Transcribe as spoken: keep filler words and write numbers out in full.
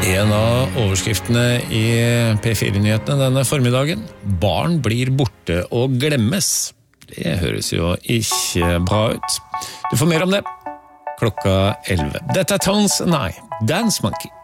En av overskriftene i P fire-nyhetene denne formiddagen. Barn blir borte og glemmes. Det høres jo ikke bra ut. Du får mer om det klokka elleve. Dette er Tones and I, Dance Monkey.